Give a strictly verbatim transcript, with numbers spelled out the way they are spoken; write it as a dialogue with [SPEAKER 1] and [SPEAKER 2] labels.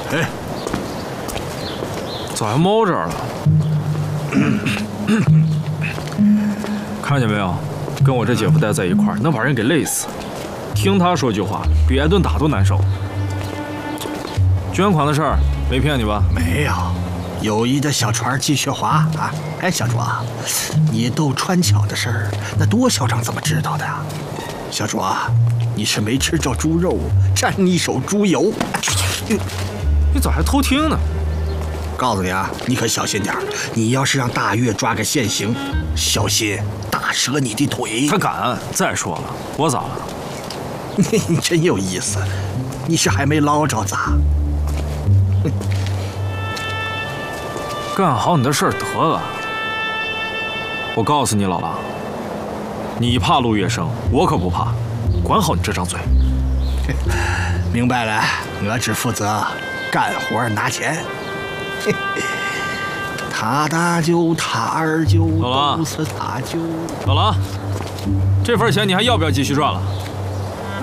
[SPEAKER 1] 哎，
[SPEAKER 2] 咋还猫这儿了？看见没有？跟我这姐夫待在一块儿，能把人给累死。听他说句话，比挨顿打都难受。捐款的事儿没骗你吧？
[SPEAKER 1] 没有，友谊的小船继续划啊！哎，小卓，你斗穿桥的事儿，那多校长怎么知道的？小卓，你是没吃着猪肉，沾一手猪油。
[SPEAKER 2] 你咋还偷听呢？
[SPEAKER 1] 告诉你啊，你可小心点儿！你要是让大月抓个现行，小心打折你的腿。
[SPEAKER 2] 他敢！再说了，我咋了？
[SPEAKER 1] 你真有意思，你是还没捞着咋？
[SPEAKER 2] 干好你的事儿得了。我告诉你，老狼，你怕陆月笙，我可不怕。管好你这张嘴。
[SPEAKER 1] 明白了，我只负责干活拿钱。他大舅，他二舅，都是他舅。
[SPEAKER 2] 老狼，这份钱你还要不要继续赚了？